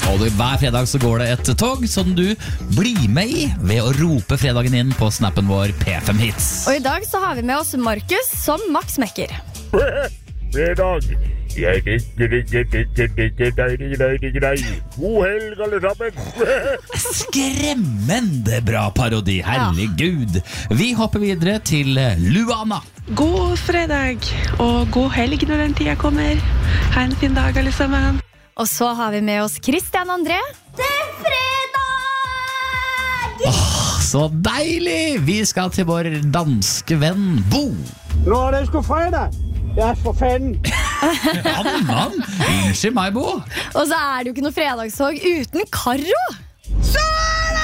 Og hver fredag så går det et tog som du blir med I ved å rope fredagen inn på snappen vår P5 Hits. Og I dag så har vi med oss Markus som Max Mekker. Fredag. Jeg digger deg. God helg alle sammen. Skremmende bra parodi, herregud. Vi hopper videre til Luana. God fredag og god helg når den tida kommer. Ha en fin dag alle sammen. Og så har vi med oss Christian André. Det fredag! Så deilig! Vi skal til vår danske venn Bo. Nå det sgu fredag. Ja, for fanden. Unnskyld meg, Bo. Og så det jo ikke noe fredagstog uten Karo.